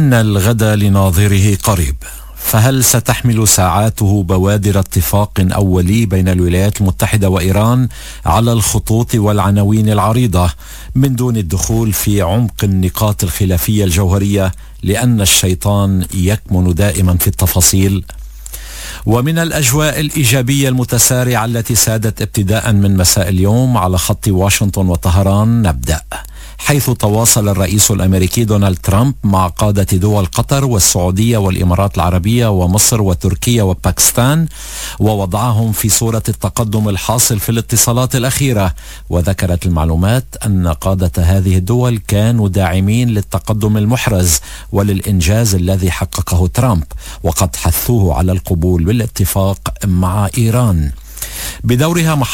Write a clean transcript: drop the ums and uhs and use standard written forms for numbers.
إن الغد لناظره قريب، فهل ستحمل ساعاته بوادر اتفاق أولي بين الولايات المتحدة وإيران على الخطوط والعناوين العريضة من دون الدخول في عمق النقاط الخلافية الجوهرية، لأن الشيطان يكمن دائما في التفاصيل؟ ومن الأجواء الإيجابية المتسارعة التي سادت ابتداء من مساء اليوم على خط واشنطن وطهران نبدأ، حيث تواصل الرئيس الأمريكي دونالد ترامب مع قادة دول قطر والسعودية والإمارات العربية ومصر وتركيا وباكستان، ووضعهم في صورة التقدم الحاصل في الاتصالات الأخيرة. وذكرت المعلومات أن قادة هذه الدول كانوا داعمين للتقدم المحرز وللإنجاز الذي حققه ترامب، وقد حثوه على القبول بالاتفاق مع إيران. بدورها